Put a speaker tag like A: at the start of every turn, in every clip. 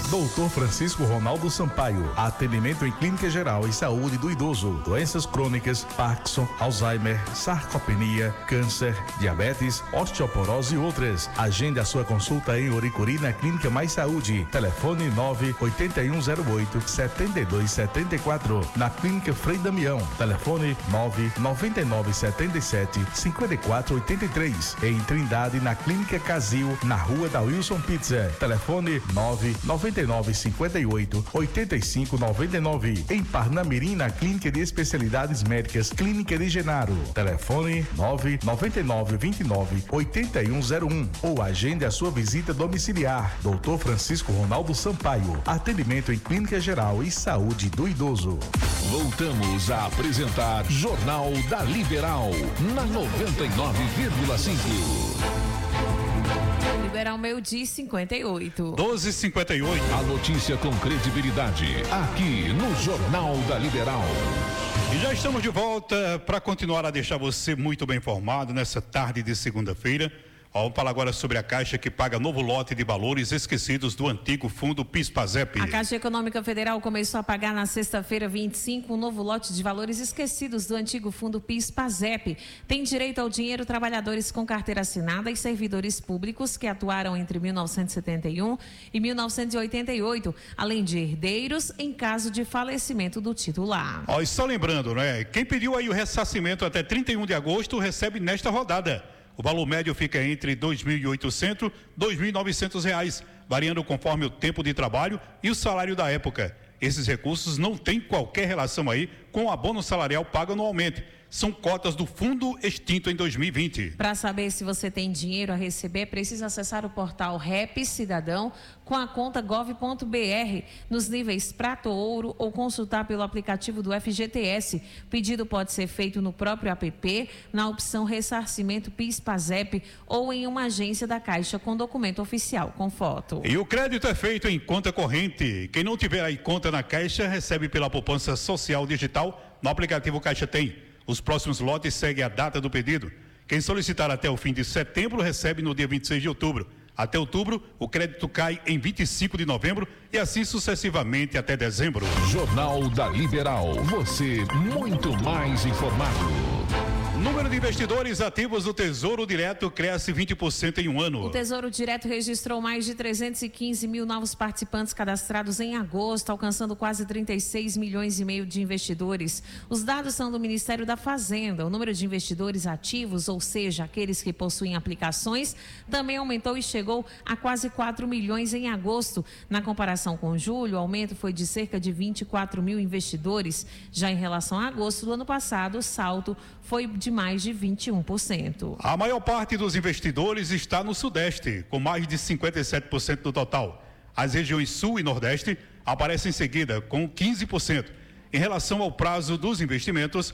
A: Dr. Francisco Ronaldo Sampaio. Atendimento em clínica geral e saúde do idoso. Doenças crônicas, Parkinson, Alzheimer, sarcopenia, câncer, diabetes, osteoporose e outras. Agende a sua consulta em Oricuri na Clínica Mais Saúde. Telefone 98108-7274. Na Clínica Frei Damião. Telefone 99977-5483. Em Trindade, na Clínica Casil, na Rua da Wilson Pizza. Telefone 99958-8599. Em Parnamirim, na Clínica de Especialidades Médicas Clínica de Genaro. Telefone 99929-8101. Ou agende a sua visita domiciliar. Dr. Francisco Ronaldo Sampaio. Atendimento em clínica geral e saúde do idoso.
B: Voltamos a apresentar Jornal da Liberal na 99,5.
C: Liberal meio-dia 58.
D: 12h58.
B: A notícia com credibilidade, aqui no Jornal da Liberal.
D: E já estamos de volta para continuar a deixar você muito bem informado nessa tarde de segunda-feira. Vamos falar agora sobre a Caixa que paga novo lote de valores esquecidos do antigo fundo PIS/PASEP.
C: A Caixa Econômica Federal começou a pagar na sexta-feira 25 um novo lote de valores esquecidos do antigo fundo PIS/PASEP. Tem direito ao dinheiro trabalhadores com carteira assinada e servidores públicos que atuaram entre 1971 e 1988, além de herdeiros em caso de falecimento do titular.
D: E só lembrando, né? Quem pediu aí o ressarcimento até 31 de agosto recebe nesta rodada. O valor médio fica entre R$ 2.800 e R$ 2.900, variando conforme o tempo de trabalho e o salário da época. Esses recursos não têm qualquer relação aí com o abono salarial pago anualmente. São cotas do fundo extinto em 2020.
C: Para saber se você tem dinheiro a receber, precisa acessar o portal Rap Cidadão com a conta gov.br nos níveis Prata ou Ouro ou consultar pelo aplicativo do FGTS. O pedido pode ser feito no próprio app, na opção Ressarcimento PIS/PASEP ou em uma agência da Caixa com documento oficial com foto.
D: E o crédito é feito em conta corrente. Quem não tiver aí conta na Caixa recebe pela poupança social digital no aplicativo Caixa Tem. Os próximos lotes seguem a data do pedido. Quem solicitar até o fim de setembro recebe no dia 26 de outubro. Até outubro, o crédito cai em 25 de novembro e assim sucessivamente até dezembro.
B: Jornal da Liberal. Você muito mais informado.
D: Número de investidores ativos do Tesouro Direto cresce 20% em um ano.
C: O Tesouro Direto registrou mais de 315 mil novos participantes cadastrados em agosto, alcançando quase 36 milhões e meio de investidores. Os dados são do Ministério da Fazenda. O número de investidores ativos, ou seja, aqueles que possuem aplicações, também aumentou e chegou a quase 4 milhões em agosto. Na comparação com julho, o aumento foi de cerca de 24 mil investidores. Já em relação a agosto do ano passado, o salto foi de mais de 21%.
D: A maior parte dos investidores está no Sudeste, com mais de 57% do total. As regiões Sul e Nordeste aparecem em seguida, com 15%. Em relação ao prazo dos investimentos,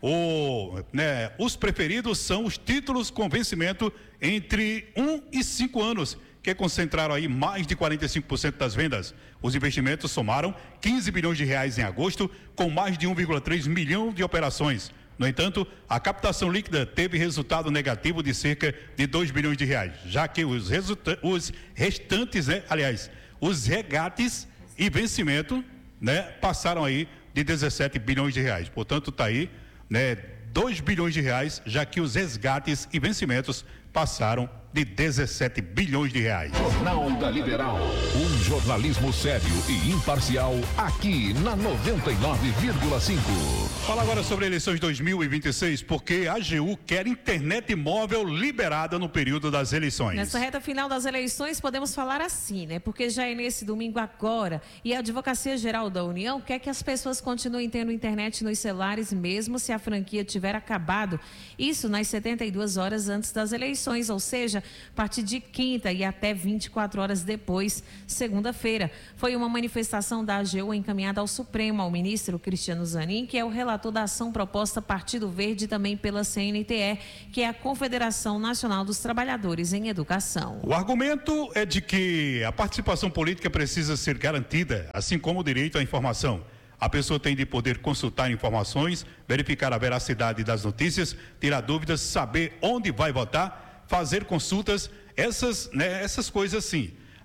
D: os preferidos são os títulos com vencimento entre 1 e 5 anos, que concentraram aí mais de 45% das vendas. Os investimentos somaram 15 bilhões de reais em agosto, com mais de 1,3 milhão de operações. No entanto, a captação líquida teve resultado negativo de cerca de 2 bilhões de reais, já que os restantes, os regates e vencimento, passaram aí de 17 bilhões de reais. Portanto, está aí, 2 bilhões de reais, já que os resgates e vencimentos passaram de 17 bilhões de reais.
B: Jornal da Liberal. Um jornalismo sério e imparcial aqui na 99,5.
D: Fala agora sobre eleições 2026, porque a AGU quer internet móvel liberada no período das eleições.
C: Nessa reta final das eleições, podemos falar assim, Porque já é nesse domingo agora e a Advocacia Geral da União quer que as pessoas continuem tendo internet nos celulares, mesmo se a franquia tiver acabado. Isso nas 72 horas antes das eleições, ou seja, a partir de quinta e até 24 horas depois, segunda-feira. Foi uma manifestação da AGU encaminhada ao Supremo, ao ministro Cristiano Zanin, que é o relator da ação proposta Partido Verde também pela CNTE, que é a Confederação Nacional dos Trabalhadores em Educação.
D: O argumento é de que a participação política precisa ser garantida, assim como o direito à informação. A pessoa tem de poder consultar informações, verificar a veracidade das notícias, tirar dúvidas, saber onde vai votar, fazer consultas, essas coisas sim.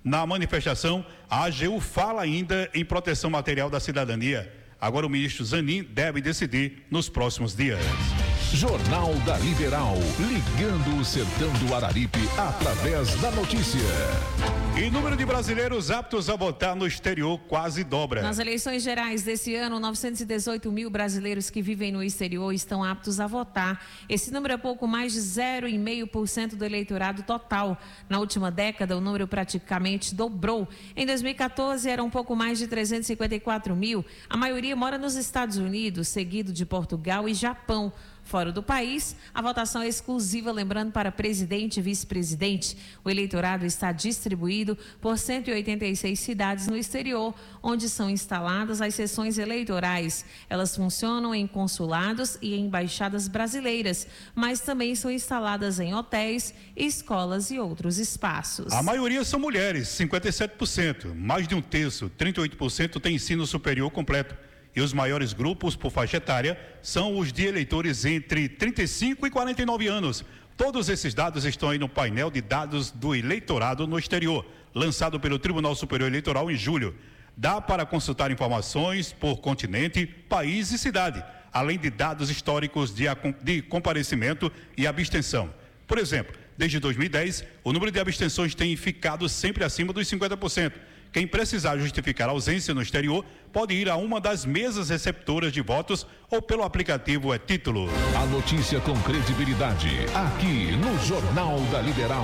D: Na manifestação, a AGU fala ainda em proteção material da cidadania. Agora o ministro Zanin deve decidir nos próximos dias.
B: Jornal da Liberal, ligando o sertão do Araripe através da notícia.
D: E número de brasileiros aptos a votar no exterior quase dobra.
C: Nas eleições gerais desse ano, 918 mil brasileiros que vivem no exterior estão aptos a votar. Esse número é pouco mais de 0,5% do eleitorado total. Na última década, o número praticamente dobrou. Em 2014, eram um pouco mais de 354 mil. A maioria mora nos Estados Unidos, seguido de Portugal e Japão. Fora do país, a votação é exclusiva, lembrando, para presidente e vice-presidente. O eleitorado está distribuído por 186 cidades no exterior, onde são instaladas as sessões eleitorais. Elas funcionam em consulados e embaixadas brasileiras, mas também são instaladas em hotéis, escolas e outros espaços.
D: A maioria são mulheres, 57%. Mais de um terço, 38%, tem ensino superior completo. E os maiores grupos por faixa etária são os de eleitores entre 35 e 49 anos. Todos esses dados estão aí no painel de dados do eleitorado no exterior, lançado pelo Tribunal Superior Eleitoral em julho. Dá para consultar informações por continente, país e cidade, além de dados históricos de comparecimento e abstenção. Por exemplo, desde 2010, o número de abstenções tem ficado sempre acima dos 50%. Quem precisar justificar a ausência no exterior pode ir a uma das mesas receptoras de votos ou pelo aplicativo E-Título.
B: A notícia com credibilidade, aqui no Jornal da Liberal.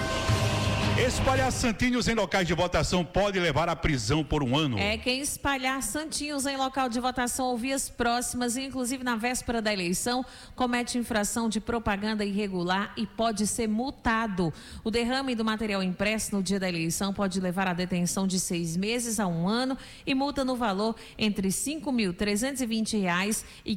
D: Espalhar santinhos em locais de votação pode levar à prisão por 1 ano.
C: Quem espalhar santinhos em local de votação ou vias próximas, inclusive na véspera da eleição, comete infração de propaganda irregular e pode ser multado. O derrame do material impresso no dia da eleição pode levar à detenção de 6 meses a 1 ano e multa no valor entre R$ 5.320 e R$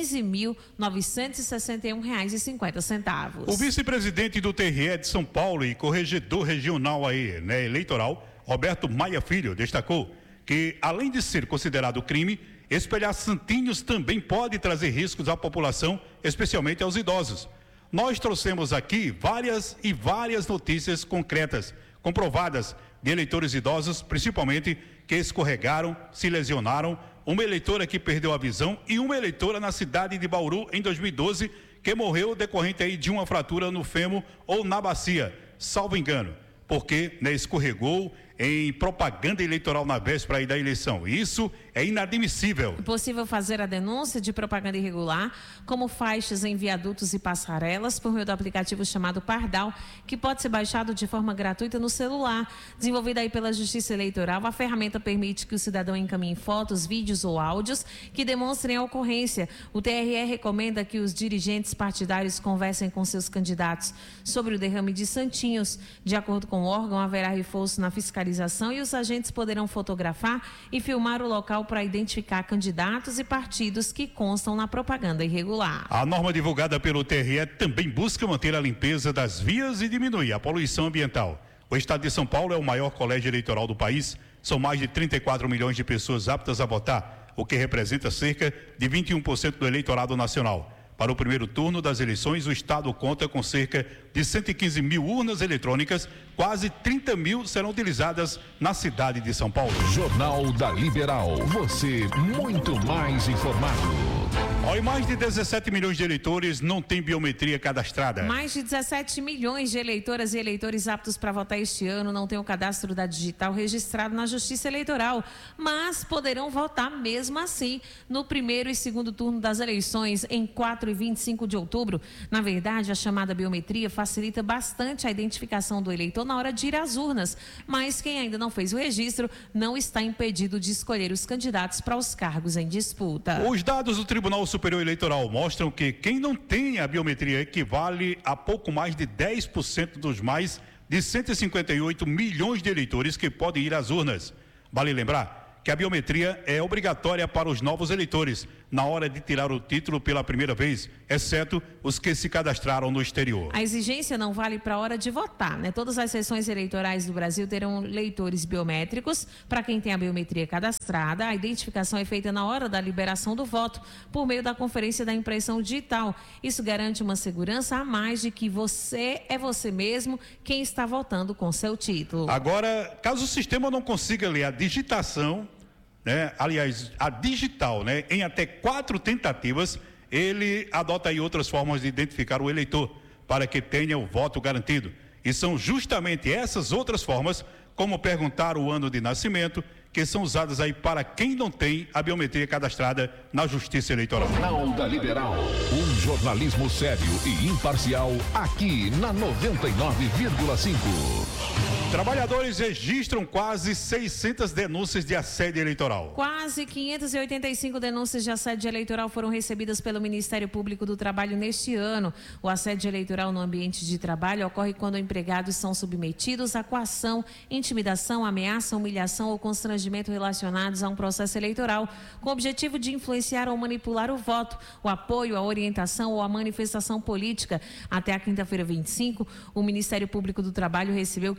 C: 15.961,50.
D: O vice-presidente do TRE de São Paulo e corregedor regional eleitoral, Roberto Maia Filho, destacou que, além de ser considerado crime, espalhar santinhos também pode trazer riscos à população, especialmente aos idosos. Nós trouxemos aqui várias notícias concretas, comprovadas, de eleitores idosos, principalmente, que escorregaram, se lesionaram, uma eleitora que perdeu a visão e uma eleitora na cidade de Bauru, em 2012, que morreu decorrente aí de uma fratura no fêmur ou na bacia, salvo engano, porque escorregou em propaganda eleitoral na véspera aí da eleição. Isso é inadmissível.
C: É possível fazer a denúncia de propaganda irregular, como faixas em viadutos e passarelas, por meio do aplicativo chamado Pardal, que pode ser baixado de forma gratuita no celular. Desenvolvida aí pela Justiça Eleitoral, a ferramenta permite que o cidadão encaminhe fotos, vídeos ou áudios que demonstrem a ocorrência. O TRE recomenda que os dirigentes partidários conversem com seus candidatos sobre o derrame de santinhos. De acordo com o órgão, haverá reforço na fiscalização e os agentes poderão fotografar e filmar o local para identificar candidatos e partidos que constam na propaganda irregular.
D: A norma divulgada pelo TRE também busca manter a limpeza das vias e diminuir a poluição ambiental. O estado de São Paulo é o maior colégio eleitoral do país. São mais de 34 milhões de pessoas aptas a votar, o que representa cerca de 21% do eleitorado nacional. Para o primeiro turno das eleições, o estado conta com cerca de 115 mil urnas eletrônicas, quase 30 mil serão utilizadas na cidade de São Paulo.
B: Jornal da Liberal, você muito mais informado.
D: E mais de 17 milhões de eleitores não têm biometria cadastrada.
C: Mais de 17 milhões de eleitoras e eleitores aptos para votar este ano não têm o cadastro da digital registrado na Justiça Eleitoral, mas poderão votar mesmo assim no primeiro e segundo turno das eleições em 4 e 25 de outubro. Na verdade, a chamada biometria facilita bastante a identificação do eleitor na hora de ir às urnas, mas quem ainda não fez o registro não está impedido de escolher os candidatos para os cargos em disputa.
D: Os dados do Tribunal Superior Eleitoral mostram que quem não tem a biometria equivale a pouco mais de 10% dos mais de 158 milhões de eleitores que podem ir às urnas. Vale lembrar que a biometria é obrigatória para os novos eleitores na hora de tirar o título pela primeira vez, exceto os que se cadastraram no exterior.
C: A exigência não vale para a hora de votar, né? Todas as sessões eleitorais do Brasil terão leitores biométricos. Para quem tem a biometria cadastrada, a identificação é feita na hora da liberação do voto, por meio da conferência da impressão digital. Isso garante uma segurança a mais de que você é você mesmo quem está votando com seu título.
D: Agora, caso o sistema não consiga ler a digitação, né, aliás, a digital, né, em até 4 tentativas, ele adota aí outras formas de identificar o eleitor para que tenha o voto garantido. E são justamente essas outras formas, como perguntar o ano de nascimento, que são usadas aí para quem não tem a biometria cadastrada na Justiça Eleitoral.
B: Jornal da Liberal, um jornalismo sério e imparcial aqui na 99,5.
D: Trabalhadores registram quase 600 denúncias de assédio eleitoral.
C: Quase 585 denúncias de assédio eleitoral foram recebidas pelo Ministério Público do Trabalho neste ano. O assédio eleitoral no ambiente de trabalho ocorre quando empregados são submetidos a coação, intimidação, ameaça, humilhação ou constrangimento relacionados a um processo eleitoral, com o objetivo de influenciar ou manipular o voto, o apoio, a orientação ou a manifestação política. Até a quinta-feira 25, o Ministério Público do Trabalho recebeu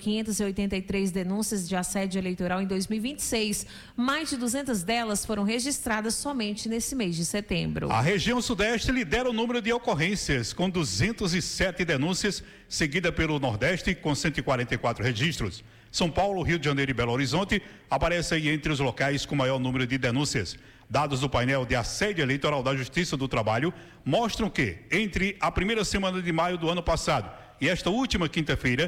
C: 583 denúncias de assédio eleitoral em 2026. Mais de 200 delas foram registradas somente nesse mês de setembro.
D: A região sudeste lidera o número de ocorrências, com 207 denúncias, seguida pelo Nordeste, com 144 registros. São Paulo, Rio de Janeiro e Belo Horizonte aparecem entre os locais com maior número de denúncias. Dados do painel de assédio eleitoral da Justiça do Trabalho mostram que, entre a primeira semana de maio do ano passado e esta última quinta-feira,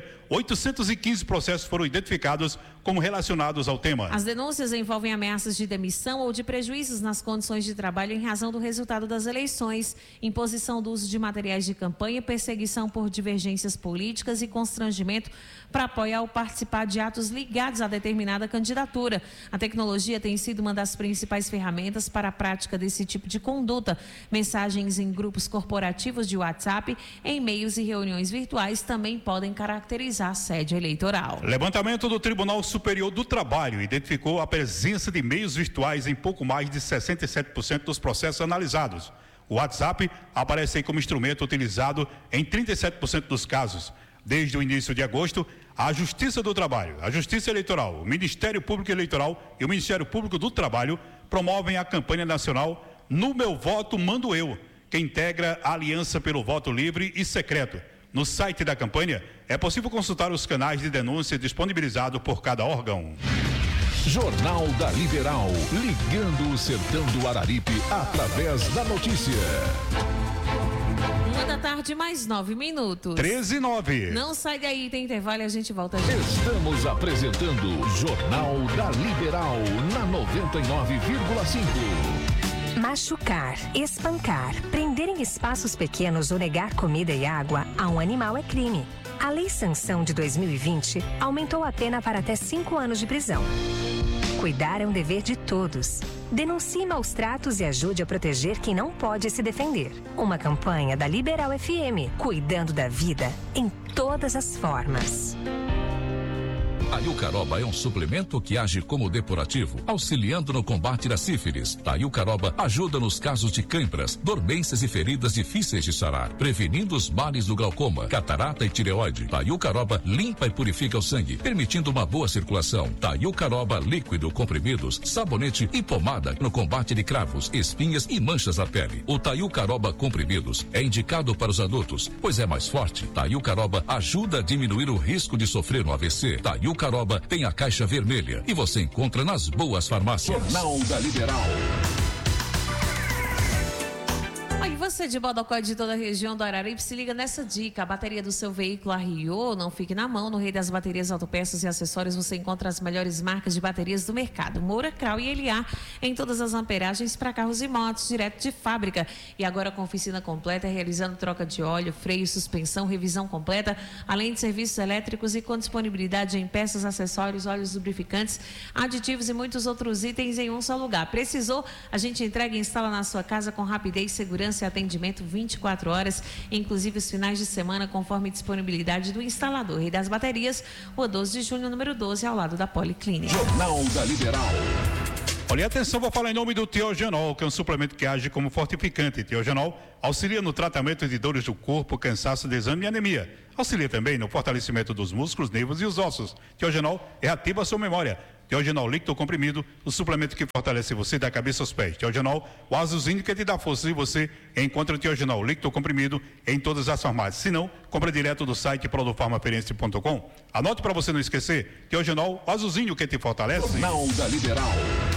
D: 815 processos foram identificados como relacionados ao tema.
C: As denúncias envolvem ameaças de demissão ou de prejuízos nas condições de trabalho em razão do resultado das eleições, imposição do uso de materiais de campanha, perseguição por divergências políticas e constrangimento para apoiar ou participar de atos ligados a determinada candidatura. A tecnologia tem sido uma das principais ferramentas para a prática desse tipo de conduta. Mensagens em grupos corporativos de WhatsApp, e-mails e reuniões virtuais também podem caracterizar assédio eleitoral.
D: Levantamento do Tribunal Superior do Trabalho identificou a presença de meios virtuais em pouco mais de 67% dos processos analisados. O WhatsApp aparece aí como instrumento utilizado em 37% dos casos. Desde o início de agosto, a Justiça do Trabalho, a Justiça Eleitoral, o Ministério Público Eleitoral e o Ministério Público do Trabalho promovem a campanha nacional No Meu Voto Mando Eu, que integra a Aliança pelo Voto Livre e Secreto. No site da campanha, é possível consultar os canais de denúncia disponibilizados por cada órgão.
B: Jornal da Liberal, ligando o sertão do Araripe através da notícia.
C: 1h, mais 9 minutos.
D: 13:09.
C: Não sai daí, tem intervalo e a gente volta já.
B: Estamos apresentando Jornal da Liberal na 99,5.
E: Machucar, espancar, prender em espaços pequenos ou negar comida e água a um animal é crime. A Lei Sanção de 2020 aumentou a pena para até 5 anos de prisão. Cuidar é um dever de todos. Denuncie maus tratos e ajude a proteger quem não pode se defender. Uma campanha da Liberal FM, cuidando da vida em todas as formas.
F: Taiucaroba é um suplemento que age como depurativo, auxiliando no combate da sífilis. Taiucaroba ajuda nos casos de câimbras, dormências e feridas difíceis de sarar, prevenindo os males do glaucoma, catarata e tireoide. Taiucaroba limpa e purifica o sangue, permitindo uma boa circulação. Taiucaroba líquido, comprimidos, sabonete e pomada no combate de cravos, espinhas e manchas na pele. O Taiucaroba comprimidos é indicado para os adultos, pois é mais forte. Taiucaroba ajuda a diminuir o risco de sofrer um AVC. Taiucaroba tem a caixa vermelha e você encontra nas boas farmácias.
B: Jornal da Liberal.
C: E você de Bodocó de toda a região do Araripe, se liga nessa dica. A bateria do seu veículo arriou, não fique na mão. No Rei das Baterias, Autopeças e Acessórios você encontra as melhores marcas de baterias do mercado. Moura, Krau e Eliar em todas as amperagens para carros e motos, direto de fábrica. E agora com oficina completa, realizando troca de óleo, freio, suspensão, revisão completa, além de serviços elétricos e com disponibilidade em peças, acessórios, óleos lubrificantes, aditivos e muitos outros itens em um só lugar. Precisou? A gente entrega e instala na sua casa com rapidez, segurança e atendimento 24 horas, inclusive os finais de semana, conforme disponibilidade do instalador. Rei das Baterias, Rua 12 de Junho, número 12, ao lado da Policlínica.
B: Jornal da Liberal.
D: Olha, atenção, vou falar em nome do Tiogenol, que é um suplemento que age como fortificante. Tiogenol auxilia no tratamento de dores do corpo, cansaço, desânimo e anemia. Auxilia também no fortalecimento dos músculos, nervos e os ossos. Tiogenol reativa a sua memória. Tiogenol líquido comprimido, o suplemento que fortalece você da cabeça aos pés. Tiogenol, o azulzinho que te dá força. E você encontra o Tiogenol líquido comprimido em todas as farmácias. Se não, compra direto do site produfarmaferiense.com. Anote para você não esquecer, Tiogenol, o azulzinho que te fortalece.
B: Jornal da Liberal.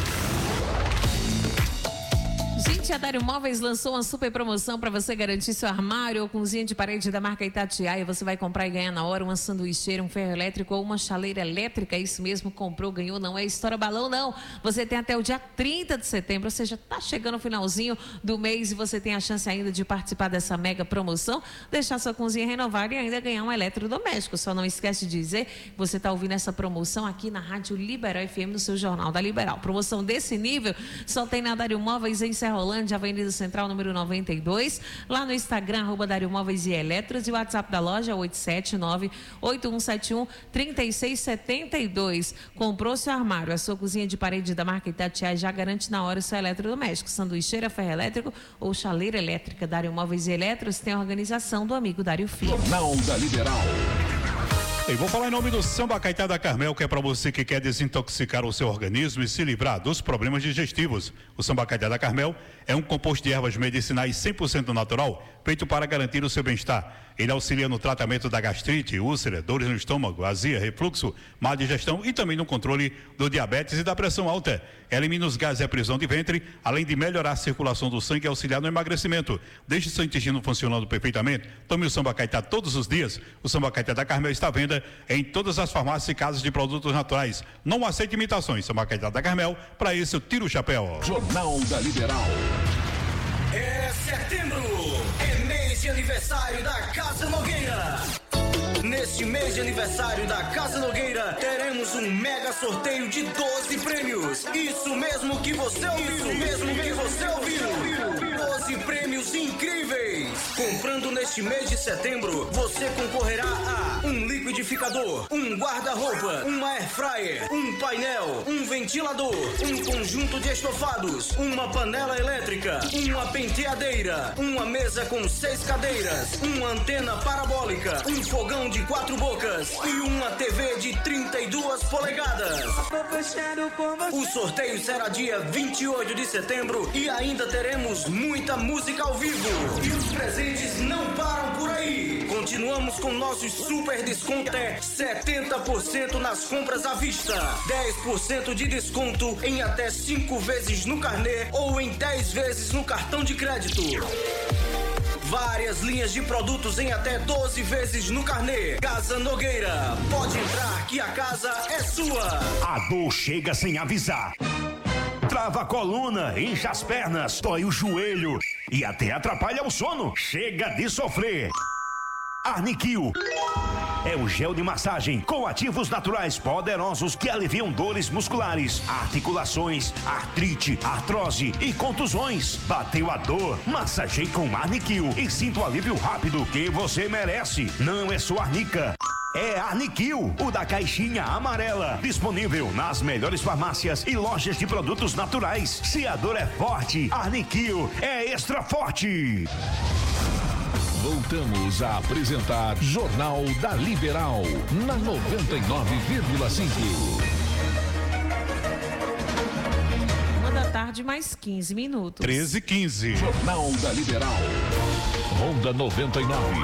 C: Gente, a Dário Móveis lançou uma super promoção para você garantir seu armário ou cozinha de parede da marca Itatiaia. Você vai comprar e ganhar na hora uma sanduicheira, um ferro elétrico ou uma chaleira elétrica. Isso mesmo, comprou, ganhou, não é história balão, não. Você tem até o dia 30 de setembro, ou seja, tá chegando o finalzinho do mês e você tem a chance ainda de participar dessa mega promoção, deixar sua cozinha renovada e ainda ganhar um eletrodoméstico. Só não esquece de dizer que você tá ouvindo essa promoção aqui na Rádio Liberal FM, no seu Jornal da Liberal. Promoção desse nível só tem na Dário Móveis em Serrolândia, Avenida Central, número 92. Lá no Instagram, @Dário Móveis e Eletros, e o WhatsApp da loja 879-8171-3672. Comprou seu armário, a sua cozinha de parede da marca Itatiaia já garante na hora o seu eletrodoméstico, sanduicheira, ferro elétrico ou chaleira elétrica. Dário Móveis e Eletros tem a organização do amigo Dário Filho.
B: Jornal da Liberal.
D: E vou falar em nome do Samba Caetá da Carmel, que é para você que quer desintoxicar o seu organismo e se livrar dos problemas digestivos. O Samba Caetá da Carmel é um composto de ervas medicinais 100% natural, feito para garantir o seu bem-estar. Ele auxilia no tratamento da gastrite, úlcera, dores no estômago, azia, refluxo, má digestão e também no controle do diabetes e da pressão alta. Elimina os gases e a prisão de ventre, além de melhorar a circulação do sangue e auxiliar no emagrecimento. Deixe seu intestino funcionando perfeitamente. Tome o Samba Caetá todos os dias. O Samba Caetá da Carmel está à venda em todas as farmácias e casas de produtos naturais. Não aceite imitações. Samba Caetá da Carmel, para isso eu tiro o chapéu.
B: Jornal da Liberal.
G: É setembro, é mês de aniversário da Casa Nogueira. Neste mês de aniversário da Casa Nogueira, teremos um mega sorteio de 12 prêmios. Isso mesmo que você ouviu. 12 prêmios incríveis. Comprando neste mês de setembro, você concorrerá a um liquidificador, um guarda-roupa, uma air fryer, um painel, um ventilador, um conjunto de estofados, uma panela elétrica, uma penteadeira, uma mesa com 6 cadeiras, uma antena parabólica, um fogão de 4 bocas e uma TV de 32 polegadas. O sorteio será dia 28 de setembro e ainda teremos muita música ao vivo. E os presentes não param por aí. Continuamos com nossos super descontos até 70% nas compras à vista, 10% de desconto em até 5 vezes no carnê ou em 10 vezes no cartão de crédito. Várias linhas de produtos em até 12 vezes no carnê. Casa Nogueira, pode entrar que a casa é sua.
H: A dor chega sem avisar. Trava a coluna, incha as pernas, dói o joelho e até atrapalha o sono. Chega de sofrer. Arniquil é o gel de massagem com ativos naturais poderosos que aliviam dores musculares, articulações, artrite, artrose e contusões. Bateu a dor? Massageie com Arniquil e sinta o alívio rápido que você merece. Não é só arnica. É Arniquil, o da caixinha amarela, disponível nas melhores farmácias e lojas de produtos naturais. Se a dor é forte, Arniquil é extra forte.
B: Voltamos a apresentar Jornal da Liberal, na 99,5.
C: 1h mais 15 minutos.
D: 13h15.
B: Jornal da Liberal. Honda 99.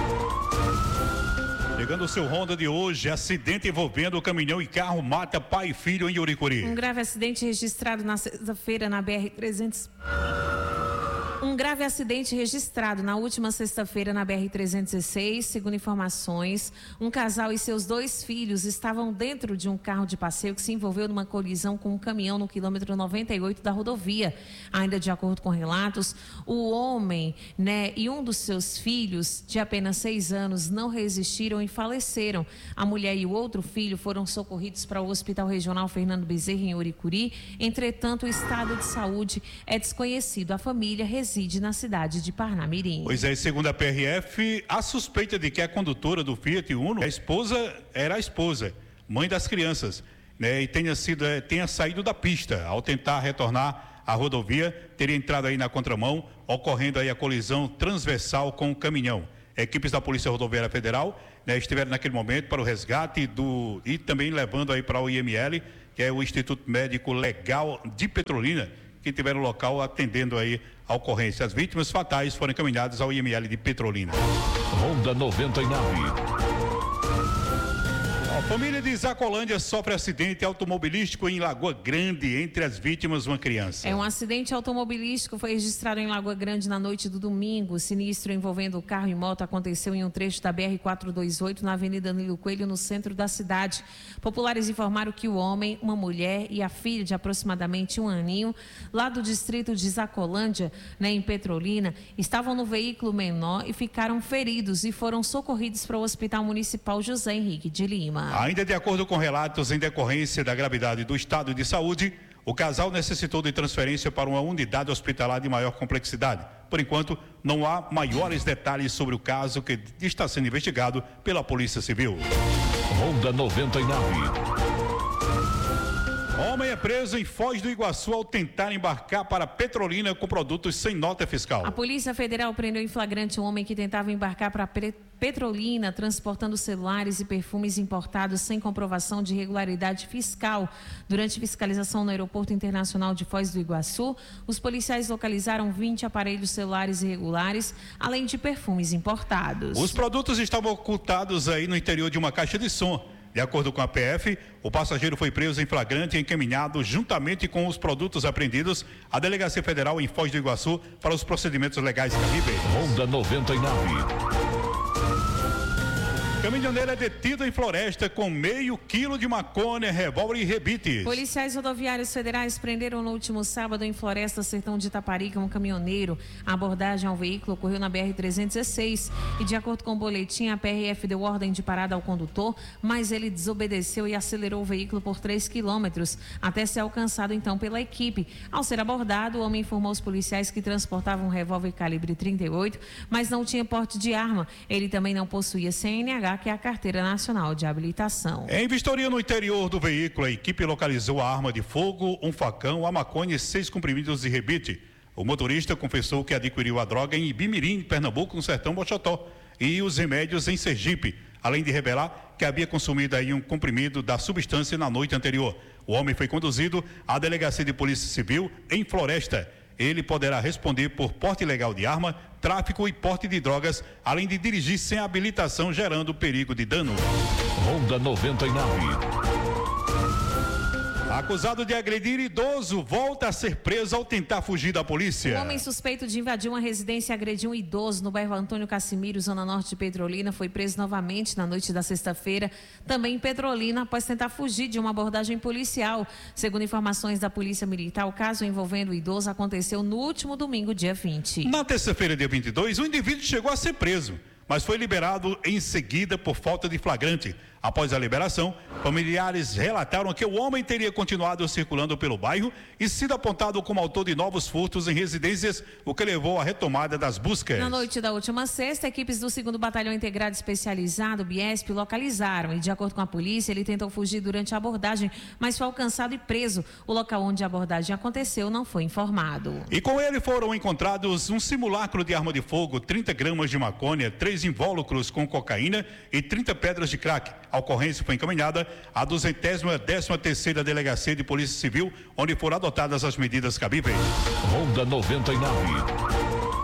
D: Chegando o seu Honda de hoje, acidente envolvendo caminhão e carro mata pai e filho em Uricuri.
C: Um grave acidente registrado na sexta-feira na BR-300. Um grave acidente registrado na última sexta-feira na BR-316, segundo informações, um casal e seus 2 filhos estavam dentro de um carro de passeio que se envolveu numa colisão com um caminhão no quilômetro 98 da rodovia. Ainda de acordo com relatos, o homem, e um dos seus filhos, de apenas 6 anos, não resistiram e faleceram. A mulher e o outro filho foram socorridos para o Hospital Regional Fernando Bezerra, em Uricuri. Entretanto, o estado de saúde é desconhecido. A família reside na cidade de Parnamirim.
D: Pois é, segundo a PRF, a suspeita de que a condutora do Fiat Uno, era a esposa, mãe das crianças. né, e tenha saído da pista ao tentar retornar à rodovia, teria entrado aí na contramão, ocorrendo aí a colisão transversal com o caminhão. Equipes da Polícia Rodoviária Federal, né, estiveram naquele momento para o resgate e também levando aí para o IML, que é o Instituto Médico Legal de Petrolina, que tiveram o local atendendo aí a ocorrência. As vítimas fatais foram encaminhadas ao IML de Petrolina.
B: Ronda 99.
D: A família de Zacolândia sofre acidente automobilístico em Lagoa Grande. Entre as vítimas, uma criança.
C: Um acidente automobilístico foi registrado em Lagoa Grande na noite do domingo. O sinistro envolvendo carro e moto aconteceu em um trecho da BR-428 na Avenida Nilo Coelho, no centro da cidade. Populares informaram que o homem, uma mulher e a filha de aproximadamente 1 aninho, lá do distrito de Zacolândia, em Petrolina, estavam no veículo menor e ficaram feridos e foram socorridos para o Hospital Municipal José Henrique de Lima.
D: Ainda de acordo com relatos, em decorrência da gravidade do estado de saúde, o casal necessitou de transferência para uma unidade hospitalar de maior complexidade. Por enquanto, não há maiores detalhes sobre o caso, que está sendo investigado pela Polícia Civil.
B: Ronda 99.
D: Homem é preso em Foz do Iguaçu ao tentar embarcar para Petrolina com produtos sem nota fiscal.
C: A Polícia Federal prendeu em flagrante um homem que tentava embarcar para Petrolina, transportando celulares e perfumes importados sem comprovação de regularidade fiscal. Durante fiscalização no Aeroporto Internacional de Foz do Iguaçu, os policiais localizaram 20 aparelhos celulares irregulares, além de perfumes importados.
D: Os produtos estavam ocultados aí no interior de uma caixa de som. De acordo com a PF, o passageiro foi preso em flagrante e encaminhado juntamente com os produtos apreendidos à Delegacia Federal em Foz do Iguaçu para os procedimentos legais cabíveis.
B: Ronda 99.
D: Caminhoneiro é detido em Floresta com meio quilo de maconha, revólver e rebites.
C: Policiais rodoviários federais prenderam no último sábado em Floresta, sertão de Itaparica, um caminhoneiro. A abordagem ao veículo ocorreu na BR-316 e, de acordo com o boletim, a PRF deu ordem de parada ao condutor, mas ele desobedeceu e acelerou o veículo por 3 quilômetros, até ser alcançado então pela equipe. Ao ser abordado, o homem informou aos policiais que transportava um revólver calibre 38, mas não tinha porte de arma. Ele também não possuía CNH, que é a Carteira Nacional de Habilitação.
D: Em vistoria no interior do veículo, a equipe localizou a arma de fogo, um facão, a maconha e 6 comprimidos de rebite. O motorista confessou que adquiriu a droga em Ibimirim, Pernambuco, no sertão Bochotó, e os remédios em Sergipe, além de revelar que havia consumido aí um comprimido da substância na noite anterior. O homem foi conduzido à Delegacia de Polícia Civil em Floresta. Ele poderá responder por porte ilegal de arma, tráfico e porte de drogas, além de dirigir sem habilitação, gerando perigo de dano.
B: Ronda 99.
D: Acusado de agredir idoso volta a ser preso ao tentar fugir da polícia.
C: Um homem suspeito de invadir uma residência e agredir um idoso no bairro Antônio Casimiro, zona norte de Petrolina, foi preso novamente na noite da sexta-feira, também em Petrolina, após tentar fugir de uma abordagem policial. Segundo informações da Polícia Militar, o caso envolvendo o idoso aconteceu no último domingo, dia 20.
D: Na terça-feira, dia 22, o indivíduo chegou a ser preso, mas foi liberado em seguida por falta de flagrante. Após a liberação, familiares relataram que o homem teria continuado circulando pelo bairro e sido apontado como autor de novos furtos em residências, o que levou à retomada das buscas.
C: Na noite da última sexta, equipes do 2º Batalhão Integrado Especializado, BIESP, localizaram e, de acordo com a polícia, ele tentou fugir durante a abordagem, mas foi alcançado e preso. O local onde a abordagem aconteceu não foi informado.
D: E com ele foram encontrados um simulacro de arma de fogo, 30 gramas de maconha, 3 invólucros com cocaína e 30 pedras de crack. A ocorrência foi encaminhada à 213ª Delegacia de Polícia Civil, onde foram adotadas as medidas cabíveis.
B: Ronda 99.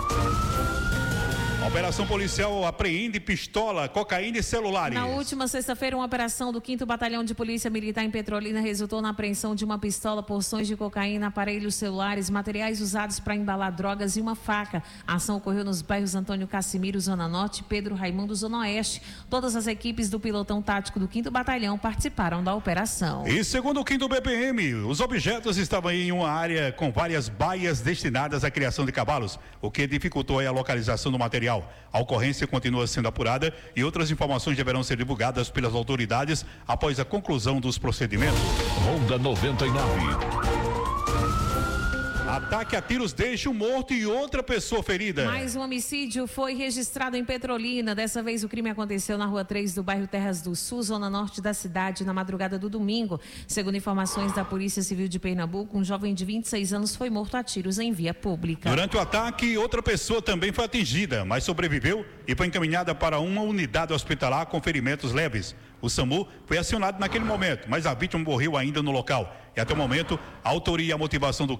D: A operação policial apreende pistola, cocaína e celulares.
C: Na última sexta-feira, uma operação do 5º Batalhão de Polícia Militar em Petrolina resultou na apreensão de uma pistola, porções de cocaína, aparelhos celulares, materiais usados para embalar drogas e uma faca. A ação ocorreu nos bairros Antônio Casimiro, Zona Norte, e Pedro Raimundo, Zona Oeste. Todas as equipes do pilotão tático do 5º Batalhão participaram da operação.
D: E segundo o 5º BPM, os objetos estavam em uma área com várias baias destinadas à criação de cavalos, o que dificultou a localização do material. A ocorrência continua sendo apurada e outras informações deverão ser divulgadas pelas autoridades após a conclusão dos procedimentos.
B: Ronda 99.
D: Ataque a tiros deixa um morto e outra pessoa ferida.
C: Mais um homicídio foi registrado em Petrolina. Dessa vez o crime aconteceu na Rua 3 do bairro Terras do Sul, zona norte da cidade, na madrugada do domingo. Segundo informações da Polícia Civil de Pernambuco, um jovem de 26 anos foi morto a tiros em via pública.
D: Durante o ataque, outra pessoa também foi atingida, mas sobreviveu e foi encaminhada para uma unidade hospitalar com ferimentos leves. O SAMU foi acionado naquele momento, mas a vítima morreu ainda no local. E até o momento, a autoria e a motivação do